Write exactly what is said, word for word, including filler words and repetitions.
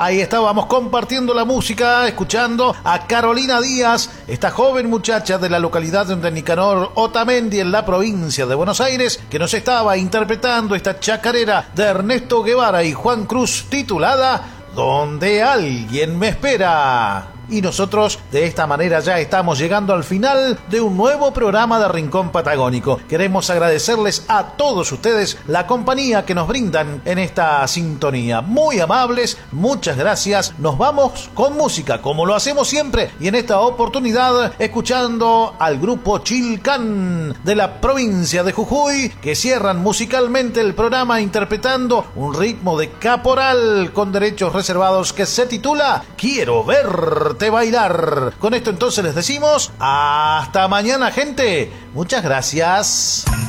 Ahí estábamos compartiendo la música, escuchando a Carolina Díaz, esta joven muchacha de la localidad de Nicanor Otamendi, en la provincia de Buenos Aires, que nos estaba interpretando esta chacarera de Ernesto Guevara y Juan Cruz, titulada Donde alguien me espera. Y nosotros de esta manera ya estamos llegando al final de un nuevo programa de Rincón Patagónico. Queremos agradecerles a todos ustedes la compañía que nos brindan en esta sintonía. Muy amables, muchas gracias. Nos vamos con música, como lo hacemos siempre, y en esta oportunidad escuchando al grupo Chilcán de la provincia de Jujuy, que cierran musicalmente el programa interpretando un ritmo de caporal con derechos reservados que se titula Quiero verte bailar. Con esto entonces les decimos hasta mañana, gente. Muchas gracias.